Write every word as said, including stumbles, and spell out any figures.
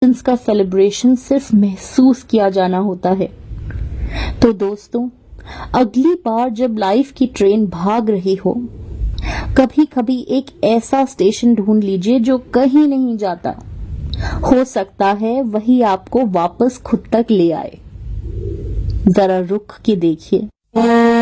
Emotions का celebration सिर्फ महसूस किया जाना होता है। तो दोस्तों, अगली बार जब लाइफ की ट्रेन भाग रही हो, कभी कभी एक ऐसा स्टेशन ढूंढ लीजिए जो कहीं नहीं जाता। हो सकता है वही आपको वापस खुद तक ले आए। जरा रुक के देखिए।